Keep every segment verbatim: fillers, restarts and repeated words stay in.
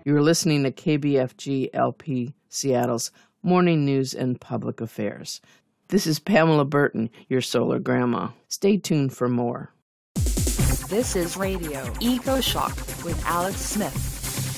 You're listening to K B F G L P Seattle's Morning News and Public Affairs. This is Pamela Burton, your solar grandma. Stay tuned for more. This is Radio Eco Shock with Alex Smith.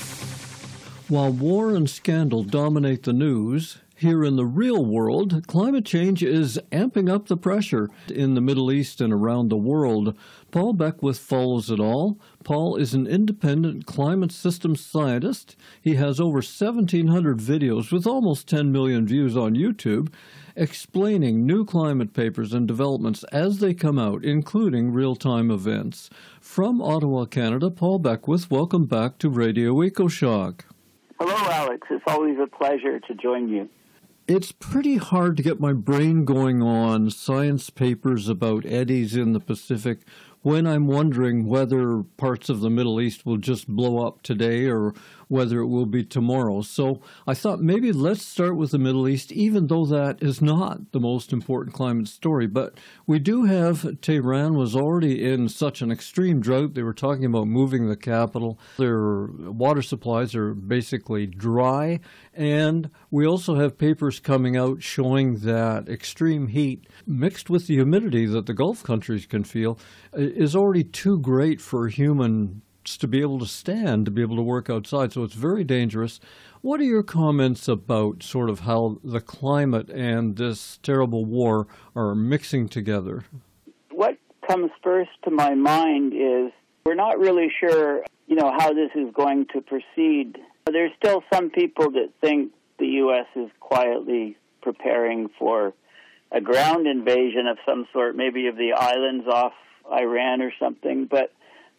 While war and scandal dominate the news, here in the real world, climate change is amping up the pressure in the Middle East and around the world. Paul Beckwith follows it all. Paul is an independent climate systems scientist. He has over seventeen hundred videos with almost ten million views on YouTube, explaining new climate papers and developments as they come out, including real-time events. From Ottawa, Canada, Paul Beckwith, welcome back to Radio EcoShock. Hello, Alex. It's always a pleasure to join you. It's pretty hard to get my brain going on science papers about eddies in the Pacific when I'm wondering whether parts of the Middle East will just blow up today or whether it will be tomorrow. So I thought maybe let's start with the Middle East, even though that is not the most important climate story. But we do have Tehran was already in such an extreme drought. They were talking about moving the capital. Their water supplies are basically dry. And we also have papers coming out showing that extreme heat mixed with the humidity that the Gulf countries can feel is already too great for humans to be able to stand, to be able to work outside. So it's very dangerous. What are your comments about sort of how the climate and this terrible war are mixing together? What comes first to my mind is we're not really sure, you know, how this is going to proceed. There's still some people that think the U S is quietly preparing for a ground invasion of some sort, maybe of the islands off Iran or something. But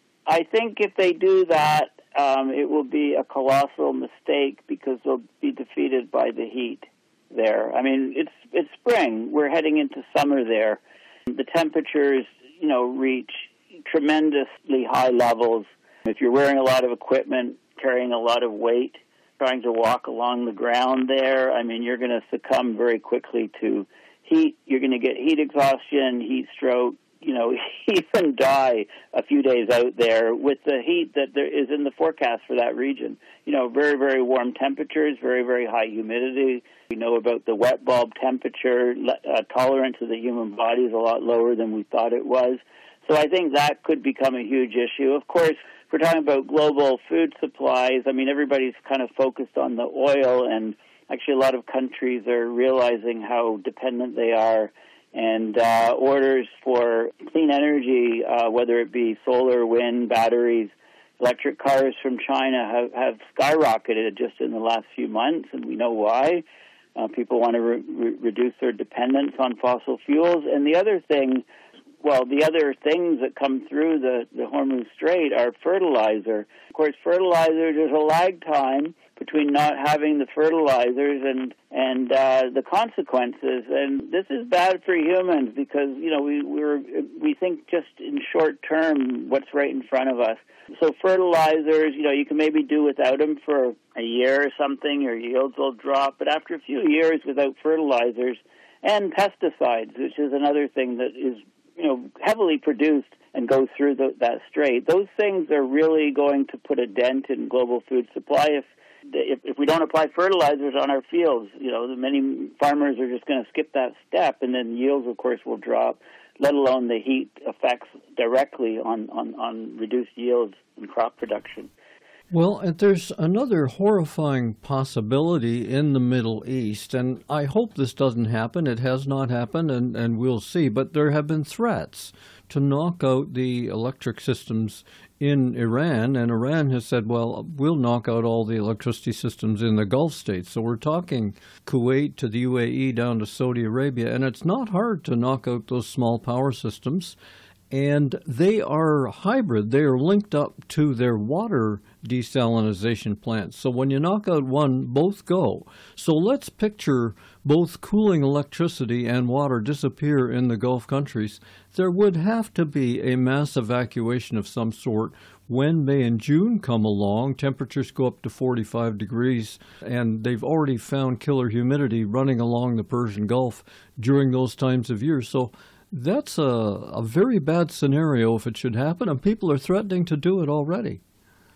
I think if they do that, um, it will be a colossal mistake because they'll be defeated by the heat there. I mean, it's it's spring. We're heading into summer there. The temperatures, you know, reach tremendously high levels. If you're wearing a lot of equipment, carrying a lot of weight, trying to walk along the ground there, I mean, you're going to succumb very quickly to heat. You're going to get heat exhaustion, heat stroke, you know, even die a few days out there with the heat that there is in the forecast for that region. You know, very, very warm temperatures, very, very high humidity. We know about the wet bulb temperature. Uh, tolerance of the human body is a lot lower than we thought it was. So I think that could become a huge issue. Of course, if we're talking about global food supplies, I mean, everybody's kind of focused on the oil, and actually a lot of countries are realizing how dependent they are. And uh, orders for clean energy, uh, whether it be solar, wind, batteries, electric cars from China have, have skyrocketed just in the last few months, and we know why. Uh, people want to re- re- reduce their dependence on fossil fuels. And the other thing, well, the other things that come through the, the Hormuz Strait are fertilizer. Of course, fertilizer, there's a lag time between not having the fertilizers and and uh, the consequences, and this is bad for humans because you know we we're, we think just in short term what's right in front of us. So fertilizers, you know, you can maybe do without them for a year or something, your yields will drop, but after a few years without fertilizers and pesticides, which is another thing that is you know heavily produced and goes through the, that strait, those things are really going to put a dent in global food supply if If, if we don't apply fertilizers on our fields. You know, many farmers are just going to skip that step, and then yields, of course, will drop, let alone the heat effects directly on, on, on reduced yields and crop production. Well, and there's another horrifying possibility in the Middle East, and I hope this doesn't happen. It has not happened, and, and we'll see. But there have been threats to knock out the electric systems in Iran, and Iran has said, well, we'll knock out all the electricity systems in the Gulf states. So we're talking Kuwait to the U A E down to Saudi Arabia, and it's not hard to knock out those small power systems. And they are hybrid. They are linked up to their water desalinization plants. So when you knock out one, both go. So let's picture both cooling electricity and water disappear in the Gulf countries. There would have to be a mass evacuation of some sort when May and June come along. Temperatures go up to forty-five degrees, and they've already found killer humidity running along the Persian Gulf during those times of year. So that's a, a very bad scenario if it should happen, and people are threatening to do it already.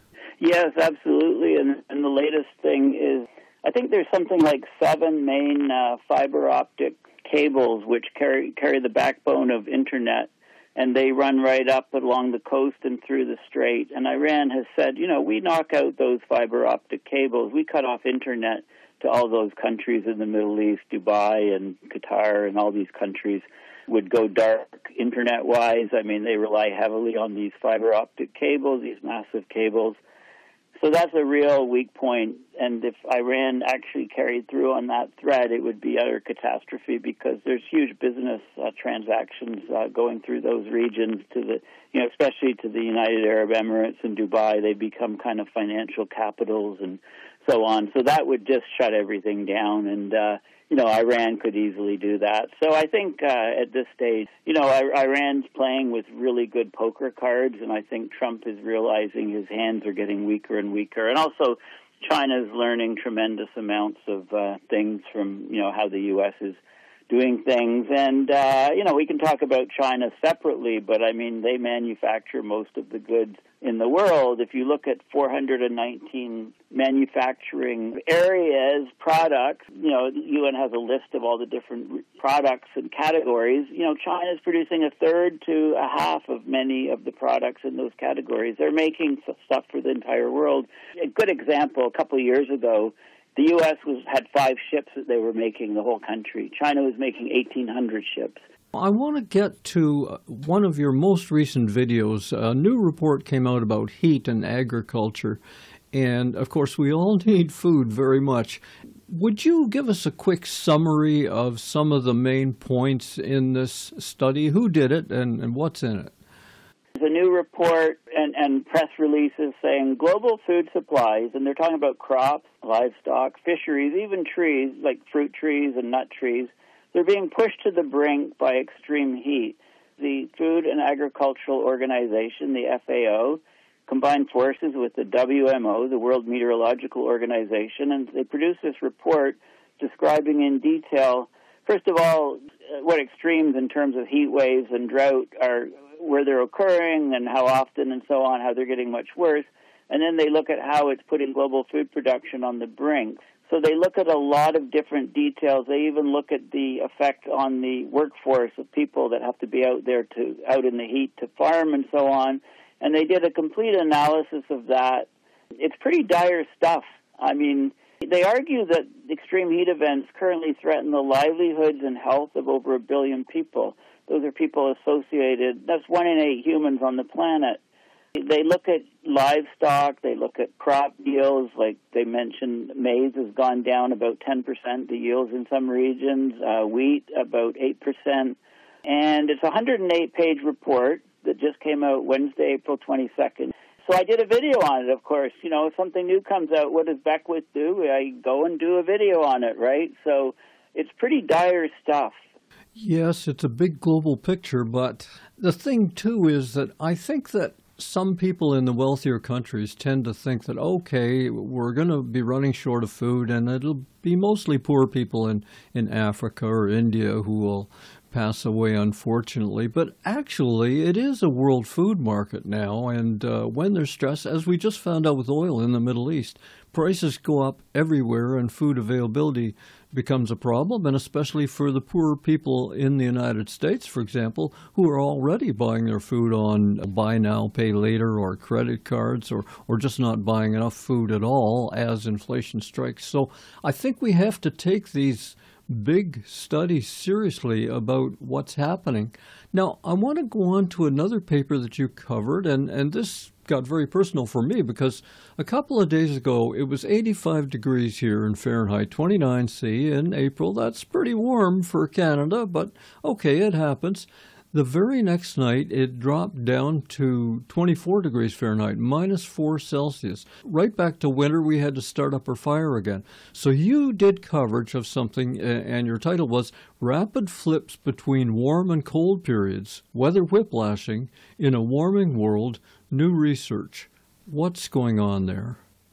Yes, absolutely. And, and the latest thing is, I think there's something like seven main uh, fiber optic cables which carry carry the backbone of Internet, and they run right up along the coast and through the strait. And Iran has said, you know, we knock out those fiber optic cables. We cut off Internet to all those countries in the Middle East, Dubai and Qatar and all these countries would go dark Internet-wise. I mean, they rely heavily on these fiber optic cables, these massive cables. So that's a real weak point. And if Iran actually carried through on that threat, it would be utter catastrophe because there's huge business uh, transactions uh, going through those regions to the, you know, especially to the United Arab Emirates and Dubai. They become kind of financial capitals and so on. So that would just shut everything down. And, uh, you know, Iran could easily do that. So I think uh, at this stage, you know, I- Iran's playing with really good poker cards, and I think Trump is realizing his hands are getting weaker and weaker. And also, China's learning tremendous amounts of uh, things from, you know, how the U S is doing things. And, uh, you know, we can talk about China separately, but, I mean, they manufacture most of the goods in the world. If you look at four hundred nineteen manufacturing areas, products, you know, the U N has a list of all the different products and categories. You know, China's producing a third to a half of many of the products in those categories. They're making stuff for the entire world. A good example, a couple of years ago, the U S was had five ships that they were making the whole country. China was making eighteen hundred ships. I want to get to one of your most recent videos. A new report came out about heat and agriculture. And, of course, we all need food very much. Would you give us a quick summary of some of the main points in this study? Who did it and, and what's in it? There's a new report and, and press releases saying global food supplies, and they're talking about crops, livestock, fisheries, even trees, like fruit trees and nut trees. They're being pushed to the brink by extreme heat. The Food and Agricultural Organization, the F A O, combined forces with the W M O, the World Meteorological Organization, and they produced this report describing in detail, first of all, what extremes in terms of heat waves and drought are, where they're occurring and how often and so on, how they're getting much worse. And then they look at how it's putting global food production on the brink. So they look at a lot of different details. They even look at the effect on the workforce of people that have to be out there to out in the heat to farm and so on. And they did a complete analysis of that. It's pretty dire stuff. I mean, they argue that extreme heat events currently threaten the livelihoods and health of over a billion people. Those are people associated. That's one in eight humans on the planet. They look at livestock, they look at crop yields, like they mentioned maize has gone down about ten percent, the yields in some regions, uh, wheat about eight percent. And it's a one hundred eight page report that just came out Wednesday, April twenty-second. So I did a video on it, of course. You know, if something new comes out, what does Beckwith do? I go and do a video on it, right? So it's pretty dire stuff. Yes, it's a big global picture, but the thing, too, is that I think that some people in the wealthier countries tend to think that, okay, we're going to be running short of food, and it'll be mostly poor people in, in Africa or India who will pass away, unfortunately. But actually, it is a world food market now, and uh, when there's stress, as we just found out with oil in the Middle East, prices go up everywhere, and food availability becomes a problem, and especially for the poorer people in the United States, for example, who are already buying their food on buy now, pay later, or credit cards, or, or just not buying enough food at all as inflation strikes. So I think we have to take these big studies seriously about what's happening. Now, I want to go on to another paper that you covered, and, and this got very personal for me because a couple of days ago it was eighty-five degrees here in Fahrenheit, twenty-nine C in April. That's pretty warm for Canada, but okay, it happens. The very next night, it dropped down to twenty-four degrees Fahrenheit, minus four Celsius. Right back to winter, we had to start up our fire again. So you did coverage of something, and your title was Rapid Flips Between Warm and Cold Periods, Weather Whiplashing in a Warming World, New Research. What's going on there?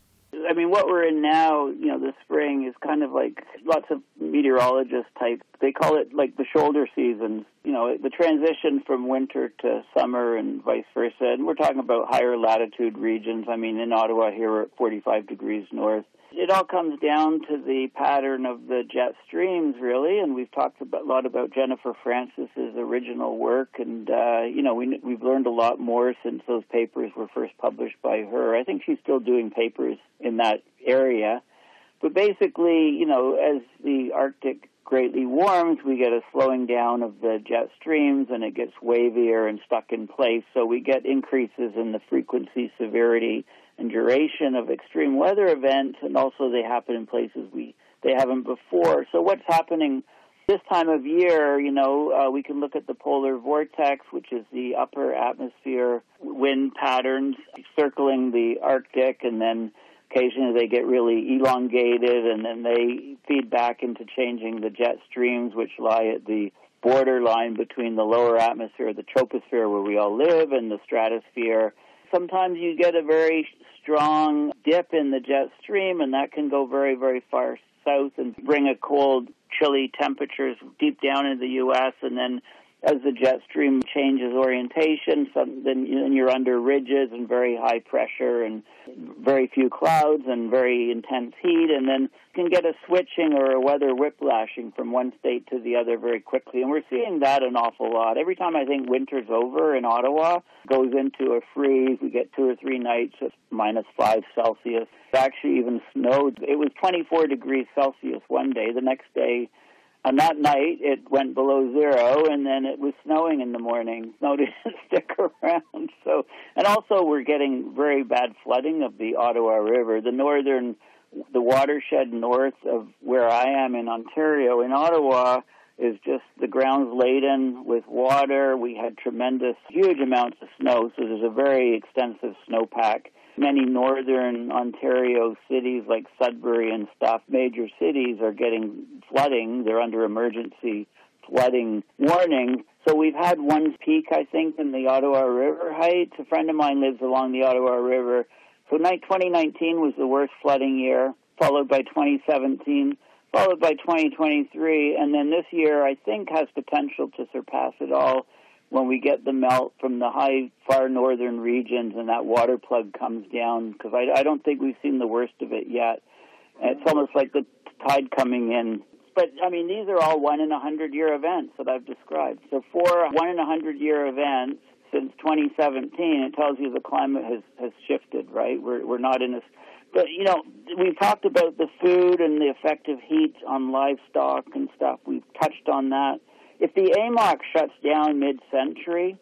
I mean, what we're in now, you know, the spring is kind of like lots of meteorologist type. They call it like the shoulder seasons, you know, the transition from winter to summer and vice versa. And we're talking about higher latitude regions. I mean, in Ottawa here we're at forty-five degrees north. It all comes down to the pattern of the jet streams, really, and we've talked about, a lot about Jennifer Francis's original work, and, uh, you know, we, we've learned a lot more since those papers were first published by her. I think she's still doing papers in that area. But basically, you know, as the Arctic greatly warms, we get a slowing down of the jet streams, and it gets wavier and stuck in place, so we get increases in the frequency, severity, and duration of extreme weather events, and also they happen in places we they haven't before. So what's happening this time of year, you know, uh, we can look at the polar vortex, which is the upper atmosphere wind patterns circling the Arctic, and then occasionally they get really elongated, and then they feed back into changing the jet streams, which lie at the borderline between the lower atmosphere, the troposphere where we all live, and the stratosphere. Sometimes you get a very strong dip in the jet stream, and that can go very, very far south and bring a cold, chilly temperatures deep down in the U S, and then as the jet stream changes orientation, some, then you're under ridges and very high pressure and very few clouds and very intense heat, and then you can get a switching or a weather whiplashing from one state to the other very quickly. And we're seeing that an awful lot. Every time I think winter's over in Ottawa, goes into a freeze. We get two or three nights of minus five Celsius. It actually even snowed. It was twenty-four degrees Celsius one day. The next day, on that night, it went below zero, and then it was snowing in the morning. Snow didn't stick around. So, and also we're getting very bad flooding of the Ottawa River. The northern, the watershed north of where I am in Ontario, in Ottawa, is just the ground's laden with water. We had tremendous, huge amounts of snow, so there's a very extensive snowpack. Many northern Ontario cities like Sudbury and stuff, major cities, are getting flooding. They're under emergency flooding warning. So we've had one peak, I think, in the Ottawa River heights. A friend of mine lives along the Ottawa River. So twenty nineteen was the worst flooding year, followed by twenty seventeen, followed by twenty twenty-three, and then this year I think has potential to surpass it all when we get the melt from the high, far northern regions and that water plug comes down, because I, I don't think we've seen the worst of it yet. It's almost like the tide coming in. But, I mean, these are all one-in-a-hundred-year events that I've described. So for one-in-a-hundred-year events since twenty seventeen, it tells you the climate has, has shifted, right? We're, we're not in a... But, you know, we've talked about the food and the effect of heat on livestock and stuff. We've touched on that. If the A M O C shuts down mid-century,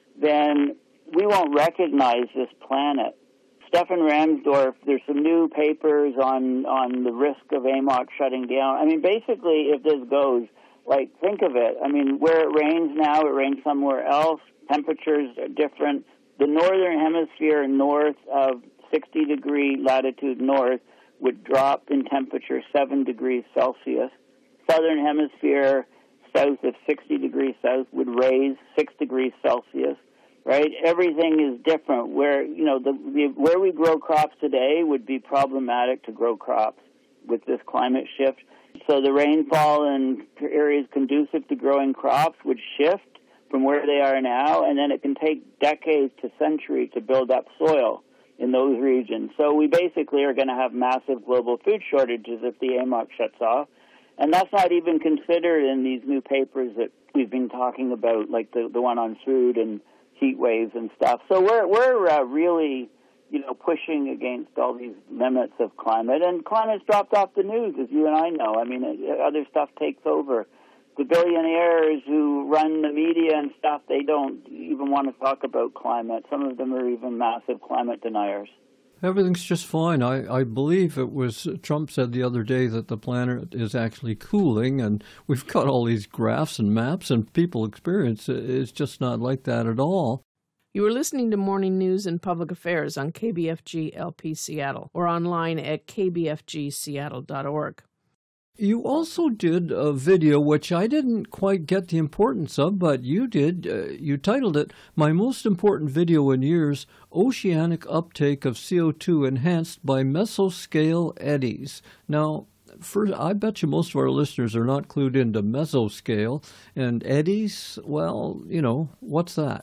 then we won't recognize this planet. Stefan Ramsdorf, there's some new papers on, on the risk of A M O C shutting down. I mean, basically, if this goes, like, think of it. I mean, where it rains now, it rains somewhere else. Temperatures are different. The northern hemisphere north of sixty degree latitude north would drop in temperature seven degrees Celsius. Southern hemisphere south of sixty degrees south would raise six degrees Celsius, right? Everything is different. Where, you know, the, the where we grow crops today would be problematic to grow crops with this climate shift. So the rainfall in areas conducive to growing crops would shift from where they are now, and then it can take decades to centuries to build up soil in those regions. So we basically are going to have massive global food shortages if the A M O C shuts off. And that's not even considered in these new papers that we've been talking about, like the, the one on food and heat waves and stuff. So we're we're uh, really, you know, pushing against all these limits of climate. And climate's dropped off the news, as you and I know. I mean, other stuff takes over. The billionaires who run the media and stuff, they don't even want to talk about climate. Some of them are even massive climate deniers. Everything's just fine. I, I believe it was Trump said the other day that the planet is actually cooling, and we've got all these graphs and maps, and people experience it. It's just not like that at all. You are listening to Morning News and Public Affairs on K B F G L P Seattle or online at k b f g seattle dot org. You also did a video, which I didn't quite get the importance of, but you did. Uh, you titled it, My Most Important Video in Years, Oceanic Uptake of C O two Enhanced by Mesoscale Eddies. Now, first, I bet you most of our listeners are not clued into mesoscale. And eddies, well, you know, what's that?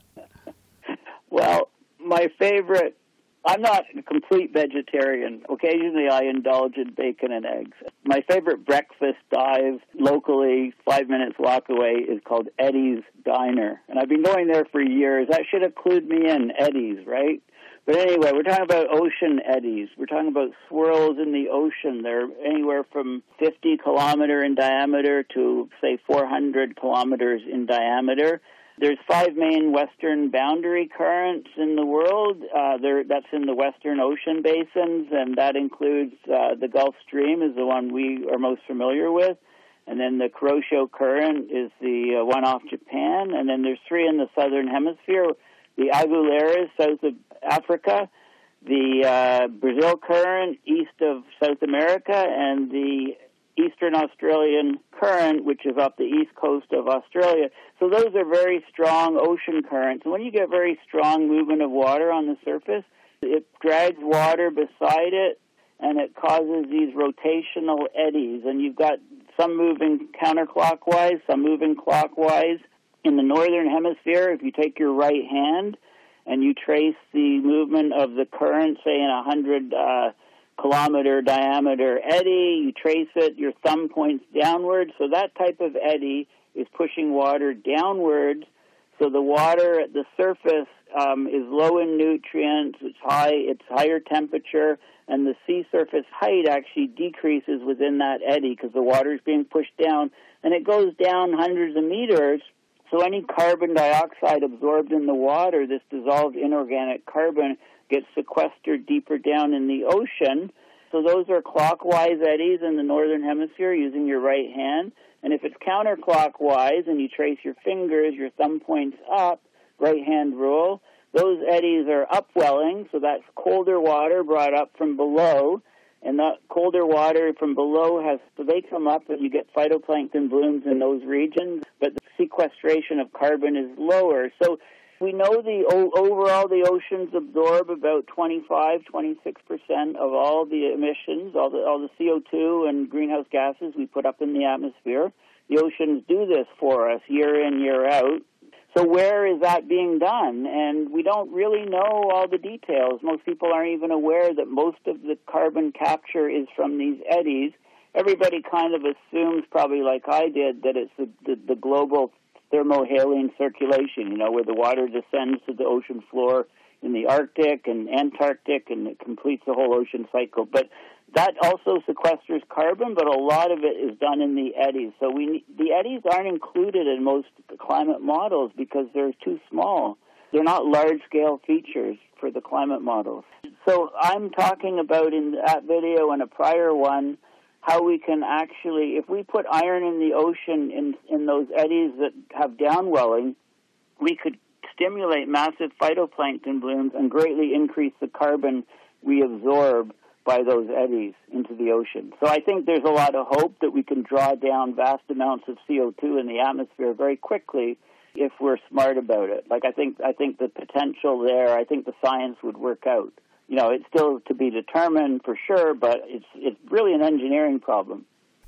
Well, my favorite, I'm not a complete vegetarian. Occasionally I indulge in bacon and eggs. My favorite breakfast dive locally, five minutes walk away, is called Eddie's Diner. And I've been going there for years. That should have clued me in, Eddie's, right? But anyway, we're talking about ocean eddies. We're talking about swirls in the ocean. They're anywhere from fifty kilometer in diameter to, say, four hundred kilometers in diameter. There's five main western boundary currents in the world. Uh, there, that's in the western ocean basins, and that includes uh, the Gulf Stream is the one we are most familiar with. And then the Kuroshio Current is the uh, one off Japan. And then there's three in the southern hemisphere, the Aguileras, south of Africa, the uh, Brazil Current, east of South America, and the Eastern Australian Current, which is off the east coast of Australia. So those are very strong ocean currents. And when you get very strong movement of water on the surface, it drags water beside it, and it causes these rotational eddies. And you've got some moving counterclockwise, some moving clockwise. In the northern hemisphere, if you take your right hand and you trace the movement of the current, say in a hundred uh, kilometer diameter eddy, you trace it, your thumb points downward. So that type of eddy is pushing water downwards. So the water at the surface um, is low in nutrients, it's high, it's higher temperature, and the sea surface height actually decreases within that eddy because the water is being pushed down, and it goes down hundreds of meters. So any carbon dioxide absorbed in the water, this dissolved inorganic carbon, gets sequestered deeper down in the ocean. So those are clockwise eddies in the northern hemisphere using your right hand. And if it's counterclockwise and you trace your fingers, your thumb points up, right hand rule, those eddies are upwelling, so that's colder water brought up from below. And that colder water from below has, so they come up and you get phytoplankton blooms in those regions, but the sequestration of carbon is lower. So we know the overall the oceans absorb about twenty-five, twenty-six percent of all the emissions, all the all the C O two and greenhouse gases we put up in the atmosphere. The oceans do this for us year in, year out. So where is that being done? And we don't really know all the details. Most people aren't even aware that most of the carbon capture is from these eddies. Everybody kind of assumes, probably like I did, that it's the, the, the global thermohaline circulation, you know, where the water descends to the ocean floor in the Arctic and Antarctic, and it completes the whole ocean cycle. But that also sequesters carbon, but a lot of it is done in the eddies. So we the eddies aren't included in most climate models because they're too small. They're not large-scale features for the climate models. So I'm talking about in that video and a prior one how we can actually, if we put iron in the ocean in, in those eddies that have downwelling, we could stimulate massive phytoplankton blooms and greatly increase the carbon we absorb by those eddies into the ocean. So I think there's a lot of hope that we can draw down vast amounts of C O two in the atmosphere very quickly if we're smart about it. Like I think I think the potential there, I think the science would work out. You know, it's still to be determined for sure, but it's it's really an engineering problem.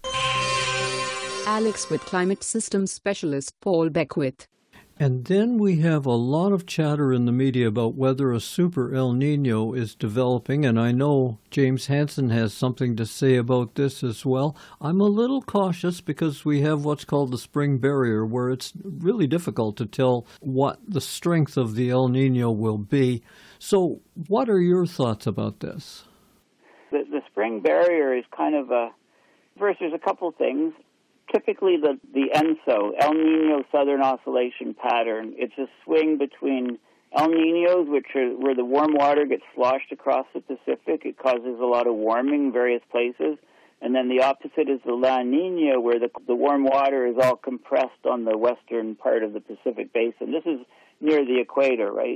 Alex with climate systems specialist Paul Beckwith. And then we have a lot of chatter in the media about whether a super El Nino is developing, and I know James Hansen has something to say about this as well. I'm a little cautious because we have what's called the spring barrier, where it's really difficult to tell what the strength of the El Nino will be. So what are your thoughts about this? The, the spring barrier is kind of a, first there's a couple things. Typically the, the ENSO, El Nino Southern Oscillation Pattern, it's a swing between El Ninos, which are where the warm water gets sloshed across the Pacific. It causes a lot of warming in various places. And then the opposite is the La Nina, where the, the warm water is all compressed on the western part of the Pacific Basin. This is near the equator, right?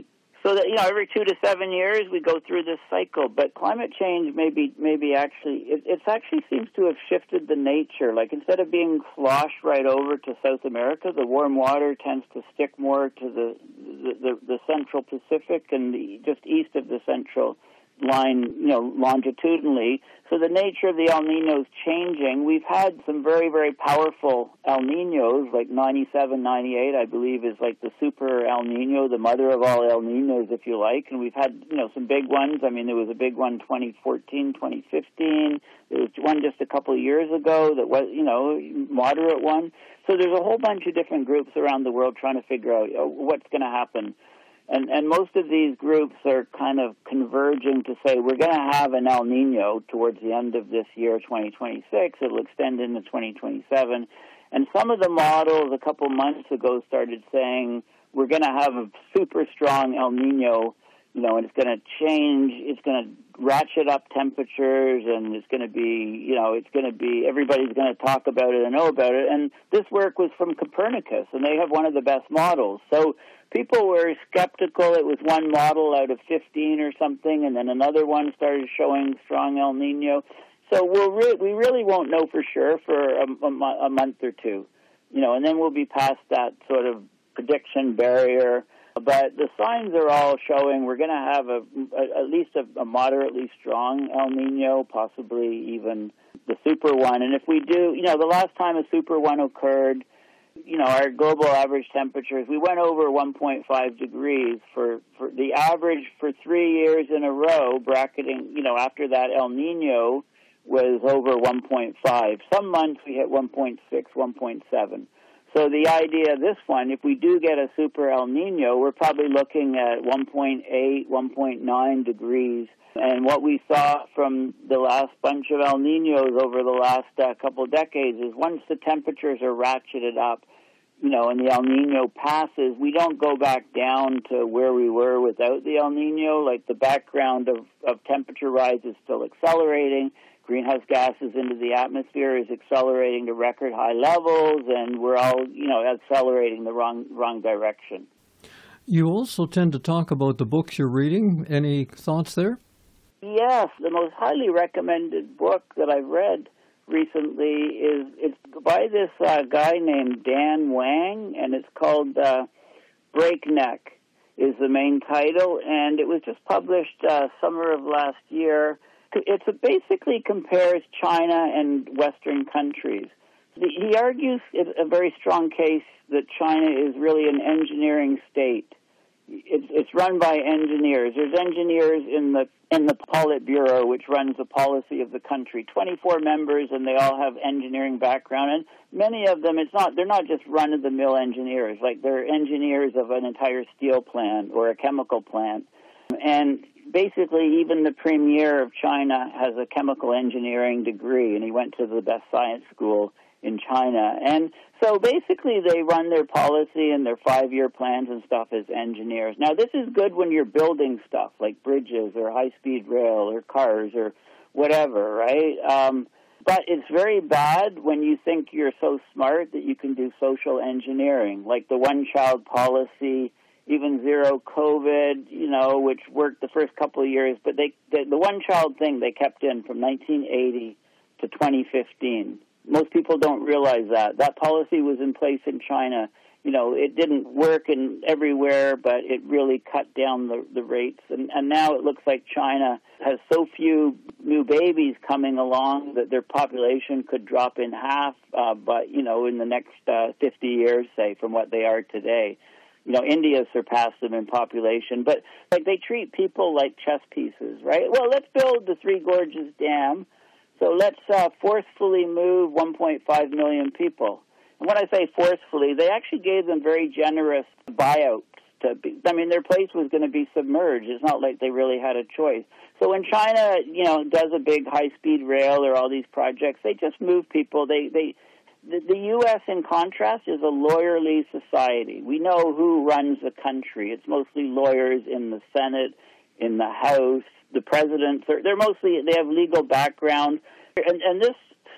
So that, you know, every two to seven years we go through this cycle. But climate change maybe maybe actually it it's actually seems to have shifted the nature. Like instead of being sloshed right over to South America, the warm water tends to stick more to the the, the, the central Pacific and the, just east of the central line, you know, longitudinally. So the nature of the El Nino is changing. We've had some very, very powerful El Ninos, like ninety-seven, ninety-eight, I believe, is like the super El Nino, the mother of all El Ninos, if you like. And we've had, you know, some big ones. I mean, there was a big one twenty fourteen, twenty fifteen. There was one just a couple of years ago that was, you know, moderate one. So there's a whole bunch of different groups around the world trying to figure out oh, what's going to happen. And, and most of these groups are kind of converging to say we're going to have an El Nino towards the end of this year, twenty twenty-six. It'll extend into twenty twenty-seven. And some of the models a couple months ago started saying we're going to have a super strong El Nino, you know, and it's going to change. It's going to ratchet up temperatures, and it's going to be, you know, it's going to be, everybody's going to talk about it and know about it. And this work was from Copernicus, and they have one of the best models. So people were skeptical. It was one model out of fifteen or something, and then another one started showing strong El Nino. So we'll re- we really won't know for sure for a, a, a month or two, you know, and then we'll be past that sort of prediction barrier. But the signs are all showing we're going to have a, a, at least a, a moderately strong El Nino, possibly even the super one. And if we do, you know, the last time a super one occurred, you know, our global average temperatures, we went over one point five degrees for, for the average for three years in a row, bracketing, you know, after that El Nino was over one point five. Some months we hit one point six, one point seven. So the idea of this one, if we do get a super El Nino, we're probably looking at one point eight, one point nine degrees. And what we saw from the last bunch of El Ninos over the last uh, couple of decades is once the temperatures are ratcheted up, you know, and the El Nino passes, we don't go back down to where we were without the El Nino. Like the background of, of temperature rise is still accelerating. Greenhouse gases into the atmosphere is accelerating to record high levels, and we're all, you know, accelerating the wrong wrong direction. You also tend to talk about the books you're reading. Any thoughts there? Yes, the most highly recommended book that I've read recently is it's by this uh, guy named Dan Wang, and it's called uh, Breakneck is the main title, and it was just published uh, summer of last year. It basically compares China and Western countries. He argues a very strong case that China is really an engineering state. It's, it's run by engineers. There's engineers in the in the Politburo, which runs the policy of the country. twenty-four members, and they all have engineering background. And many of them, it's not they're not just run-of-the-mill engineers. Like they're engineers of an entire steel plant or a chemical plant. And basically, even the premier of China has a chemical engineering degree, and he went to the best science school in China. And so basically they run their policy and their five-year plans and stuff as engineers. Now, this is good when you're building stuff like bridges or high-speed rail or cars or whatever, right? Um, but it's very bad when you think you're so smart that you can do social engineering, like the one-child policy, even zero COVID, you know, which worked the first couple of years. But they, the, the one-child thing they kept in from nineteen eighty to twenty fifteen. Most people don't realize that. That policy was in place in China. You know, it didn't work in everywhere, but it really cut down the, the rates. And, and now it looks like China has so few new babies coming along that their population could drop in half, uh, but, you know, in the next uh, fifty years, say, from what they are today. You know, India surpassed them in population, but like they treat people like chess pieces, right? Well, let's build the Three Gorges Dam, so let's uh, forcefully move one point five million people. And when I say forcefully, they actually gave them very generous buyouts. To be, I mean, their place was going to be submerged. It's not like they really had a choice. So when China, you know, does a big high-speed rail or all these projects, they just move people. They they. The, the U S, in contrast, is a lawyerly society. We know who runs the country. It's mostly lawyers in the Senate, in the House, the presidents. They're, they're mostly, they have legal background. And, and this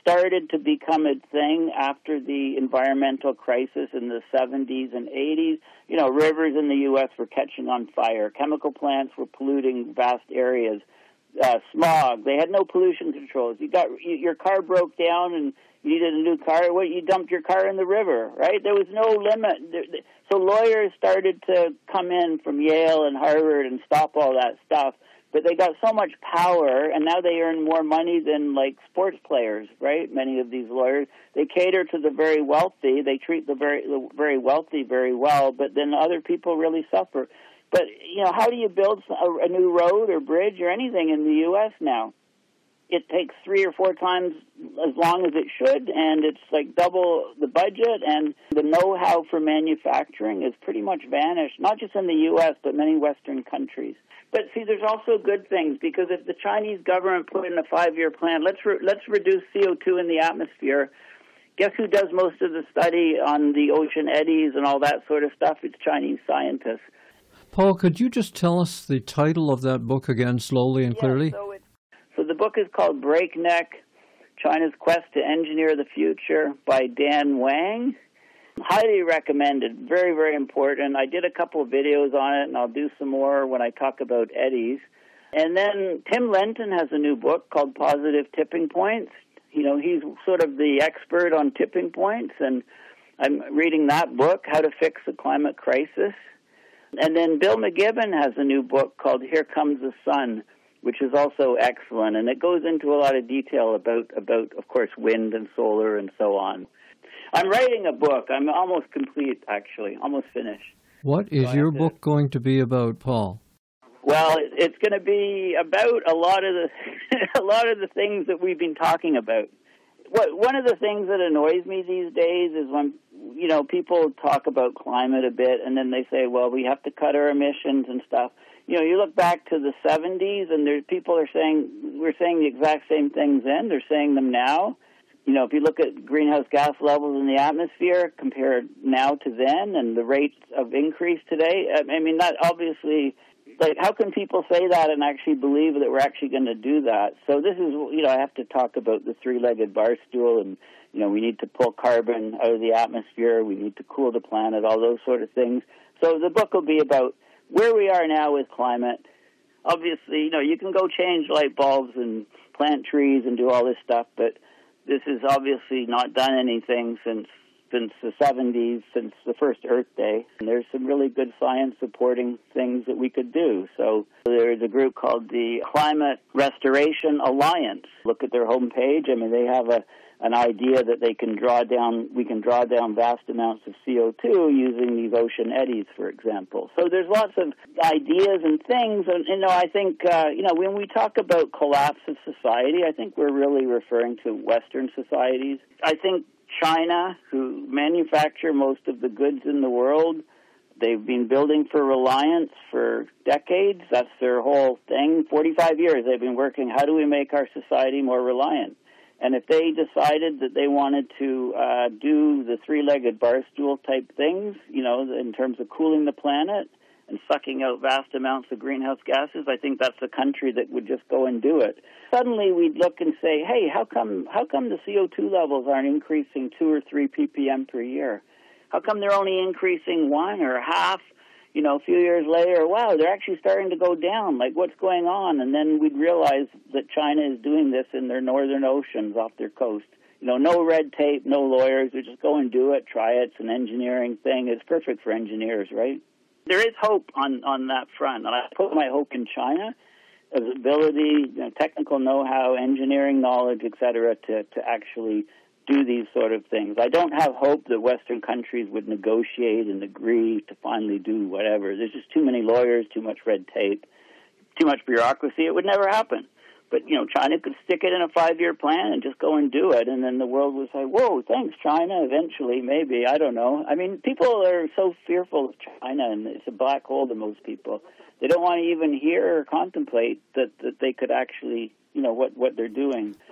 started to become a thing after the environmental crisis in the seventies and eighties. You know, rivers in the U S were catching on fire. Chemical plants were polluting vast areas. Uh, smog. They had no pollution controls. You got you, your car broke down and you needed a new car. What, you dumped your car in the river, right? There was no limit. There, so lawyers started to come in from Yale and Harvard and stop all that stuff. But they got so much power, and now they earn more money than, like, sports players, right? Many of these lawyers. They cater to the very wealthy. They treat the very the very wealthy very well, but then other people really suffer. But, you know, how do you build a, a new road or bridge or anything in the U S now? It takes three or four times as long as it should, and it's like double the budget, and the know-how for manufacturing is pretty much vanished, not just in the U S, but many Western countries. But, see, there's also good things, because if the Chinese government put in a five-year plan, let's re- let's reduce C O two in the atmosphere. Guess who does most of the study on the ocean eddies and all that sort of stuff? It's Chinese scientists. Paul, could you just tell us the title of that book again, slowly and yeah, clearly? So, it's, so the book is called Breakneck, China's Quest to Engineer the Future by Dan Wang. Highly recommended. Very, very important. I did a couple of videos on it, and I'll do some more when I talk about eddies. And then Tim Lenton has a new book called Positive Tipping Points. You know, he's sort of the expert on tipping points, and I'm reading that book, How to Fix the Climate Crisis. And then Bill McGibbon has a new book called Here Comes the Sun, which is also excellent, and it goes into a lot of detail about, about, of course, wind and solar and so on. I'm writing a book. I'm almost complete, actually, almost finished. What is so your to... book going to be about, Paul? Well, it's going to be about a lot of the a lot of the things that we've been talking about. What one of the things that annoys me these days is when, you know, people talk about climate a bit, and then they say, well, we have to cut our emissions and stuff. You know, you look back to the seventies, and there's people are saying, we're saying the exact same things then. They're saying them now. You know, if you look at greenhouse gas levels in the atmosphere compared now to then and the rates of increase today, I mean, that obviously, like, how can people say that and actually believe that we're actually going to do that? So this is, you know, I have to talk about the three-legged bar stool, and, you know, we need to pull carbon out of the atmosphere, we need to cool the planet, all those sort of things. So the book will be about where we are now with climate. Obviously, you know, you can go change light bulbs and plant trees and do all this stuff, but this has obviously not done anything since since the seventies, since the first Earth Day. And there's some really good science supporting things that we could do. So there's a group called the Climate Restoration Alliance. Look at their homepage. I mean, they have a an idea that they can draw down, we can draw down vast amounts of C O two using these ocean eddies, for example. So there's lots of ideas and things, and, you know, I think, uh, you know, when we talk about collapse of society, I think we're really referring to Western societies. I think China, who manufacture most of the goods in the world, they've been building for reliance for decades. That's their whole thing. forty-five years they've been working, how do we make our society more reliant? And if they decided that they wanted to uh, do the three-legged bar stool type things, you know, in terms of cooling the planet and sucking out vast amounts of greenhouse gases, I think that's a country that would just go and do it. Suddenly we'd look and say, hey, how come how come the C O two levels aren't increasing two or three ppm per year? How come they're only increasing one or half? You know, a few years later, wow, they're actually starting to go down. Like, what's going on? And then we'd realize that China is doing this in their northern oceans off their coast. You know, no red tape, no lawyers. We just go and do it, try it. It's an engineering thing. It's perfect for engineers, right? There is hope on, on that front. And I put my hope in China, as ability, you know, technical know-how, engineering knowledge, et cetera, to, to actually do these sort of things. I don't have hope that Western countries would negotiate and agree to finally do whatever. There's just too many lawyers, too much red tape, too much bureaucracy. It would never happen. But, you know, China could stick it in a five-year plan and just go and do it, and then the world would say, whoa, thanks, China, eventually, maybe, I don't know. I mean, people are so fearful of China, and it's a black hole to most people. They don't want to even hear or contemplate that, that they could actually, you know, what, what they're doing.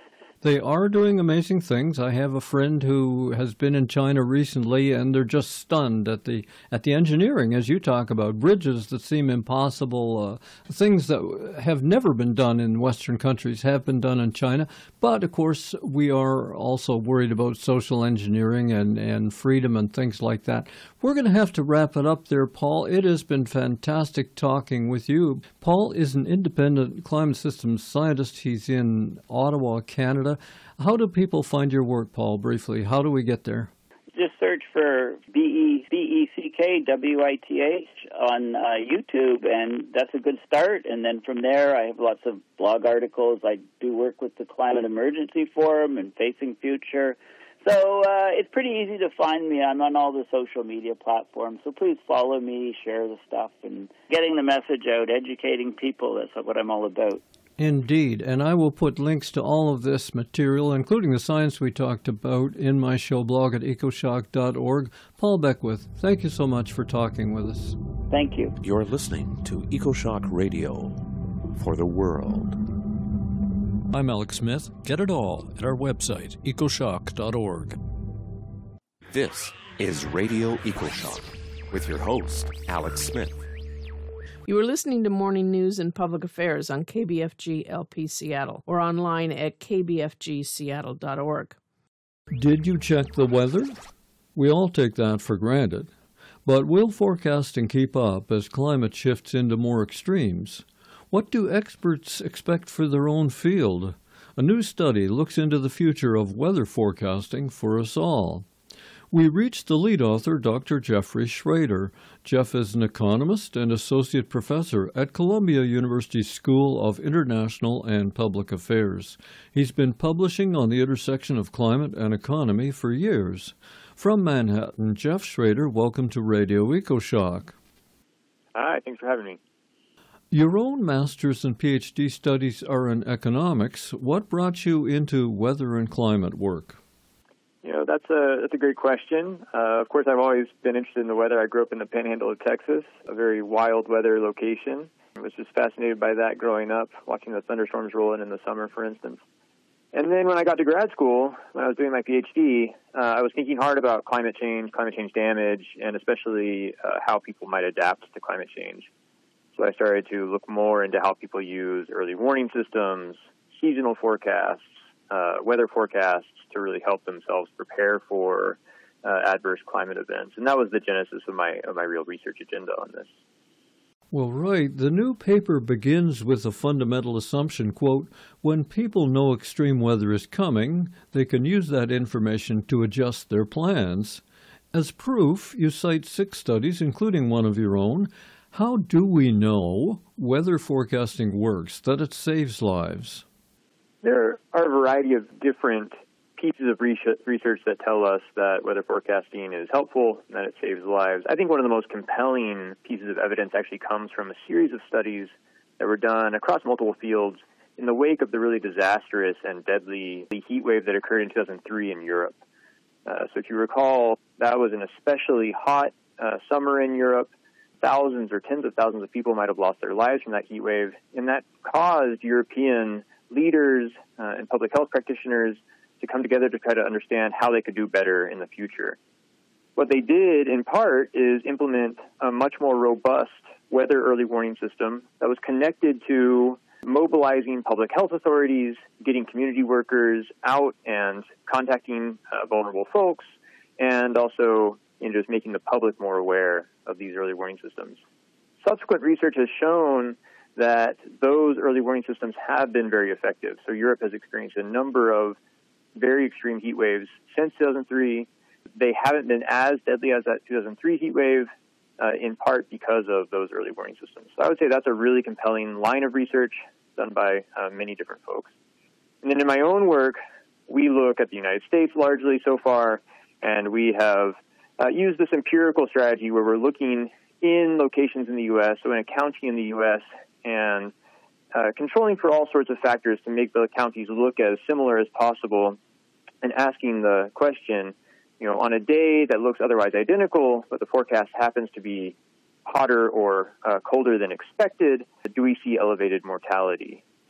They are doing amazing things. I have a friend who has been in China recently, and they're just stunned at the at the engineering, as you talk about, bridges that seem impossible, uh, things that have never been done in Western countries have been done in China. But, of course, we are also worried about social engineering and, and freedom and things like that. We're going to have to wrap it up there, Paul. It has been fantastic talking with you. Paul is an independent climate systems scientist. He's in Ottawa, Canada. How do people find your work, Paul, briefly? How do we get there? Just search for B E C E C K W I T H on uh, YouTube, and that's a good start. And then from there, I have lots of blog articles. I do work with the Climate Emergency Forum and Facing Future. So uh, it's pretty easy to find me. I'm on all the social media platforms, so please follow me, share the stuff, and getting the message out, educating people, that's what I'm all about. Indeed, and I will put links to all of this material, including the science we talked about, in my show blog at ecoshock dot org. Paul Beckwith, thank you so much for talking with us. Thank you. You're listening to EcoShock Radio for the world. I'm Alex Smith. Get it all at our website, ecoshock dot org. This is Radio EcoShock with your host, Alex Smith. You are listening to Morning News and Public Affairs on K B F G L P Seattle or online at k b f g seattle dot org. Did you check the weather? We all take that for granted. But will forecasting keep up as climate shifts into more extremes? What do experts expect for their own field? A new study looks into the future of weather forecasting for us all. We reached the lead author, Doctor Jeffrey Schrader. Jeff is an economist and associate professor at Columbia University School of International and Public Affairs. He's been publishing on the intersection of climate and economy for years. From Manhattan, Jeff Schrader, welcome to Radio EcoShock. Hi, thanks for having me. Your own master's and P H D studies are in economics. What brought you into weather and climate work? You know, that's a that's a great question. Uh, of course, I've always been interested in the weather. I grew up in the Panhandle of Texas, a very wild weather location. I was just fascinated by that growing up, watching the thunderstorms roll in in the summer, for instance. And then when I got to grad school, when I was doing my P H D, uh, I was thinking hard about climate change, climate change damage, and especially uh, how people might adapt to climate change. So I started to look more into how people use early warning systems, seasonal forecasts, uh, weather forecasts to really help themselves prepare for uh, adverse climate events. And that was the genesis of my of my real research agenda on this. Well, right. The new paper begins with a fundamental assumption, quote, when people know extreme weather is coming, they can use that information to adjust their plans. As proof, you cite six studies, including one of your own. How do we know weather forecasting works, that it saves lives? There are a variety of different pieces of research that tell us that weather forecasting is helpful and that it saves lives. I think one of the most compelling pieces of evidence actually comes from a series of studies that were done across multiple fields in the wake of the really disastrous and deadly heat wave that occurred in two thousand three in Europe. Uh, so if you recall, that was an especially hot uh, summer in Europe. Thousands or tens of thousands of people might have lost their lives from that heat wave, and that caused European leaders uh, and public health practitioners to come together to try to understand how they could do better in the future. What they did, in part, is implement a much more robust weather early warning system that was connected to mobilizing public health authorities, getting community workers out and contacting uh, vulnerable folks, and also you know, just making the public more aware of these early warning systems. Subsequent research has shown that those early warning systems have been very effective. So Europe has experienced a number of very extreme heat waves since two thousand three. They haven't been as deadly as that two thousand three heat wave, uh, in part because of those early warning systems. So I would say that's a really compelling line of research done by uh, many different folks. And then in my own work, we look at the United States largely so far, and we have uh, used this empirical strategy where we're looking in locations in the U S, so in a county in the U S, and uh, controlling for all sorts of factors to make the counties look as similar as possible, and asking the question, you know, on a day that looks otherwise identical, but the forecast happens to be hotter or uh, colder than expected, do we see elevated mortality?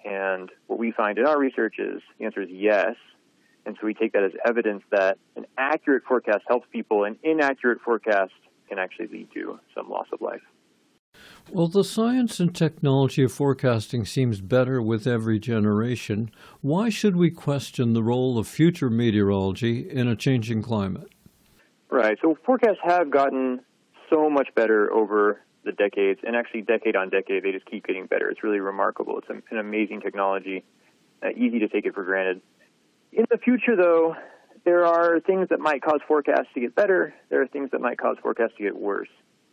And what we find in our research is the answer is yes. And so we take that as evidence that an accurate forecast helps people, an inaccurate forecast can actually lead to some loss of life. Well, the science and technology of forecasting seems better with every generation. Why should we question the role of future meteorology in a changing climate? Right. So forecasts have gotten so much better over the decades, and actually decade on decade, they just keep getting better. It's really remarkable. It's an amazing technology, uh, easy to take it for granted. In the future, though, there are things that might cause forecasts to get better. There are things that might cause forecasts to get worse.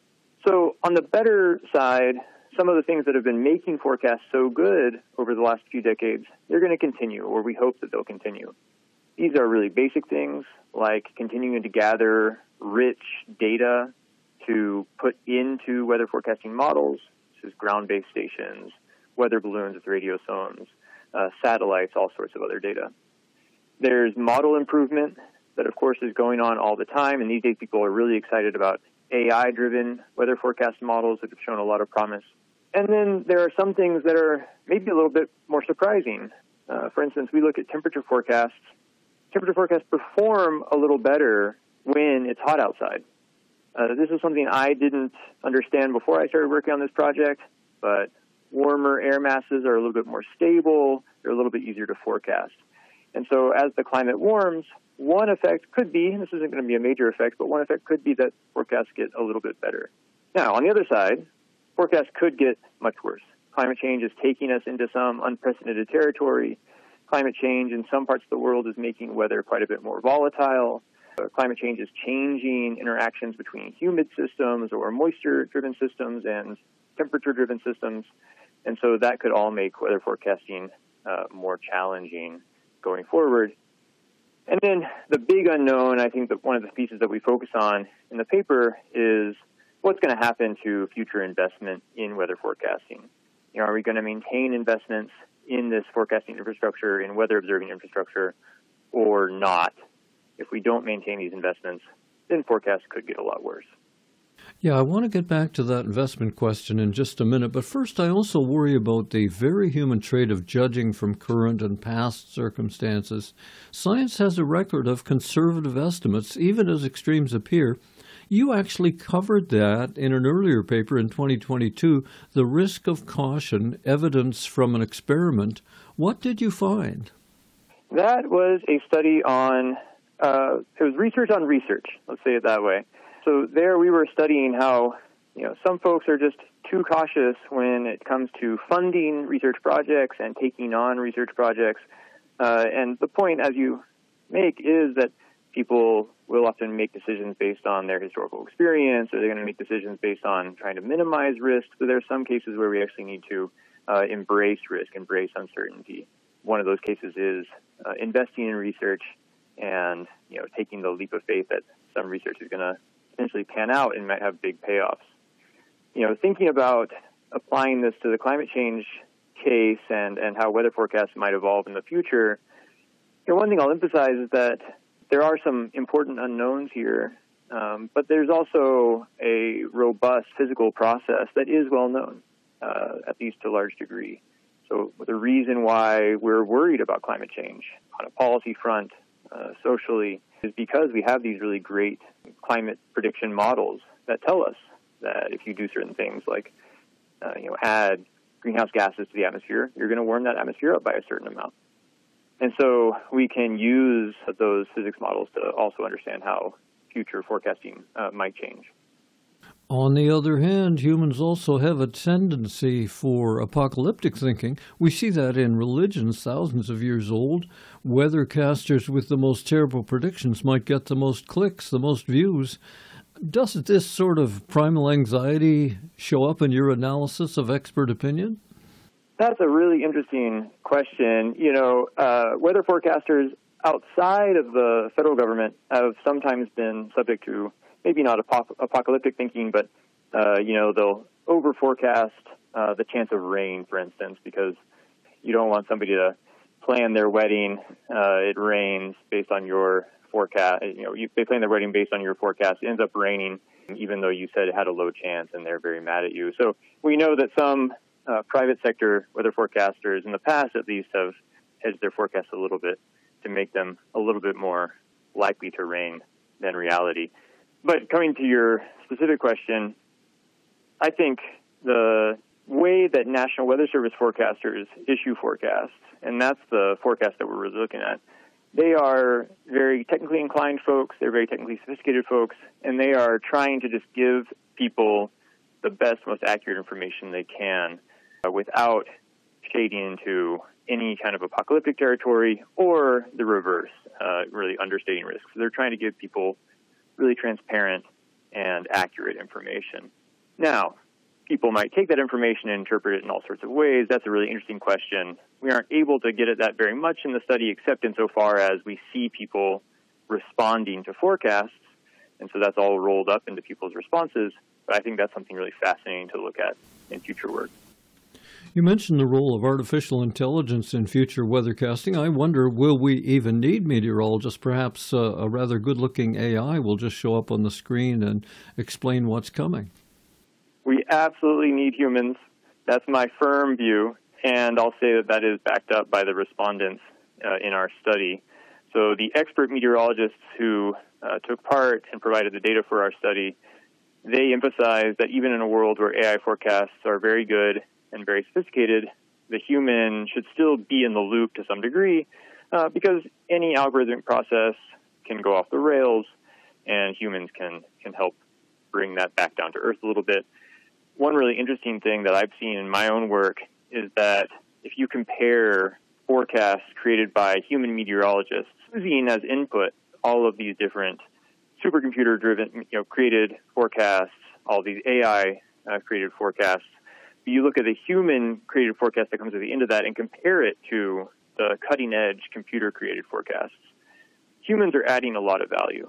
So on the better side, some of the things that have been making forecasts so good over the last few decades, they're going to continue, or we hope that they'll continue. These are really basic things like continuing to gather rich data to put into weather forecasting models, such as ground-based stations, weather balloons with radiosones, uh, satellites, all sorts of other data. There's model improvement that, of course, is going on all the time, and these days people are really excited about A I-driven weather forecast models that have shown a lot of promise. And then there are some things that are maybe a little bit more surprising. Uh, for instance, we look at temperature forecasts. Temperature forecasts perform a little better when it's hot outside. Uh, this is something I didn't understand before I started working on this project, but warmer air masses are a little bit more stable. They're a little bit easier to forecast. And so as the climate warms, one effect could be, and this isn't going to be a major effect, but one effect could be that forecasts get a little bit better. Now, on the other side, forecasts could get much worse. Climate change is taking us into some unprecedented territory. Climate change in some parts of the world is making weather quite a bit more volatile. Uh, climate change is changing interactions between humid systems or moisture-driven systems and temperature-driven systems. And so that could all make weather forecasting uh, more challenging going forward. And then the big unknown, I think that one of the pieces that we focus on in the paper is what's going to happen to future investment in weather forecasting. You know, are we going to maintain investments in this forecasting infrastructure, in weather observing infrastructure, or not? If we don't maintain these investments, then forecasts could get a lot worse. Yeah, I want to get back to that investment question in just a minute, but first I also worry about the very human trait of judging from current and past circumstances. Science has a record of conservative estimates, even as extremes appear. You actually covered that in an earlier paper in twenty twenty-two, The Risk of Caution, Evidence from an Experiment. What did you find? That was a study on, uh, it was research on research, let's say it that way. So there we were studying how, you know, some folks are just too cautious when it comes to funding research projects and taking on research projects. Uh, and the point, as you make, is that people will often make decisions based on their historical experience, or they're going to make decisions based on trying to minimize risk. So there are some cases where we actually need to uh, embrace risk, embrace uncertainty. One of those cases is uh, investing in research and, you know, taking the leap of faith that some research is going to potentially pan out and might have big payoffs. You know, thinking about applying this to the climate change case and, and how weather forecasts might evolve in the future, you know, one thing I'll emphasize is that there are some important unknowns here, um, but there's also a robust physical process that is well known, uh, at least to a large degree. So the reason why we're worried about climate change on a policy front, uh, socially, is because we have these really great climate prediction models that tell us that if you do certain things like, uh, you know, add greenhouse gases to the atmosphere, you're going to warm that atmosphere up by a certain amount. And so we can use those physics models to also understand how future forecasting uh, might change. On the other hand, humans also have a tendency for apocalyptic thinking. We see that in religions thousands of years old. Weathercasters with the most terrible predictions might get the most clicks, the most views. Doesn't this sort of primal anxiety show up in your analysis of expert opinion? That's a really interesting question. You know, uh, weather forecasters outside of the federal government have sometimes been subject to maybe not ap- apocalyptic thinking, but, uh, you know, they'll over-forecast uh, the chance of rain, for instance, because you don't want somebody to plan their wedding, uh, it rains based on your forecast. You know, you, they plan their wedding based on your forecast. It ends up raining, even though you said it had a low chance, and they're very mad at you. So we know that some uh, private sector weather forecasters, in the past at least, have hedged their forecasts a little bit to make them a little bit more likely to rain than reality. But coming to your specific question, I think the way that National Weather Service forecasters issue forecasts, and that's the forecast that we're really looking at, they are very technically inclined folks, they're very technically sophisticated folks, and they are trying to just give people the best, most accurate information they can uh, without shading into any kind of apocalyptic territory or the reverse, uh, really understating risks. So they're trying to give people really transparent and accurate information. Now, people might take that information and interpret it in all sorts of ways. That's a really interesting question. We aren't able to get at that very much in the study, except insofar as we see people responding to forecasts, and so that's all rolled up into people's responses. But I think that's something really fascinating to look at in future work. You mentioned the role of artificial intelligence in future weathercasting. I wonder, will we even need meteorologists? Perhaps uh, a rather good-looking A I will just show up on the screen and explain what's coming. We absolutely need humans. That's my firm view, and I'll say that that is backed up by the respondents uh, in our study. So the expert meteorologists who uh, took part and provided the data for our study, they emphasize that even in a world where A I forecasts are very good and very sophisticated, the human should still be in the loop to some degree uh, because any algorithmic process can go off the rails, and humans can, can help bring that back down to earth a little bit. One really interesting thing that I've seen in my own work is that if you compare forecasts created by human meteorologists using as input all of these different supercomputer-driven, you know, created forecasts, all these A I uh, created forecasts, you look at the human-created forecast that comes at the end of that and compare it to the cutting-edge computer-created forecasts, humans are adding a lot of value.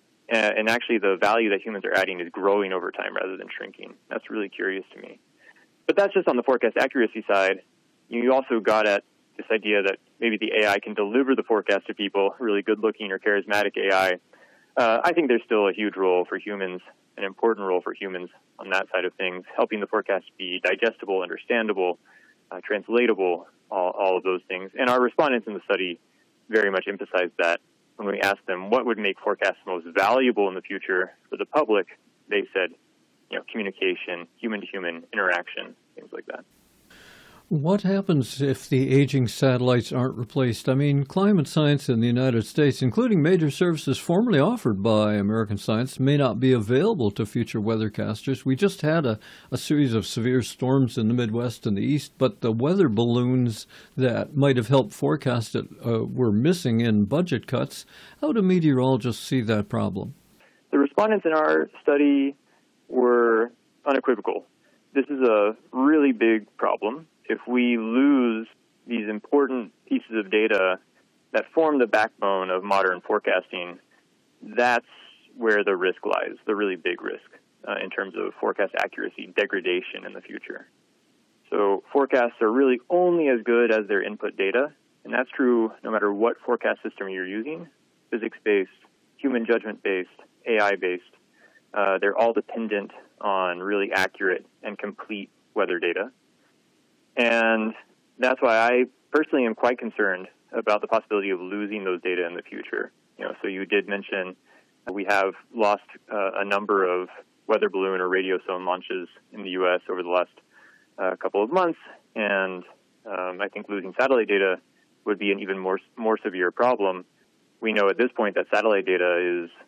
And actually, the value that humans are adding is growing over time rather than shrinking. That's really curious to me. But that's just on the forecast accuracy side. You also got at this idea that maybe the A I can deliver the forecast to people, really good-looking or charismatic A I. Uh, I think there's still a huge role for humans, an important role for humans on that side of things, helping the forecast be digestible, understandable, uh, translatable, all, all of those things. And our respondents in the study very much emphasized that. When we asked them what would make forecasts most valuable in the future for the public, they said, you know, communication, human-to-human interaction, things like that. What happens if the aging satellites aren't replaced? I mean, climate science in the United States, including major services formerly offered by American Science, may not be available to future weathercasters. We just had a, a series of severe storms in the Midwest and the East, but the weather balloons that might have helped forecast it uh, were missing in budget cuts. How do meteorologists see that problem? The respondents in our study were unequivocal. This is a really big problem. If we lose these important pieces of data that form the backbone of modern forecasting, that's where the risk lies, the really big risk uh, in terms of forecast accuracy, degradation in the future. So forecasts are really only as good as their input data, and that's true no matter what forecast system you're using, physics-based, human judgment-based, A I-based. Uh, they're all dependent on really accurate and complete weather data. And that's why I personally am quite concerned about the possibility of losing those data in the future. You know, so you did mention we have lost uh, a number of weather balloon or radiosonde launches in the U S over the last uh, couple of months, and um, I think losing satellite data would be an even more more severe problem. We know at this point that satellite data is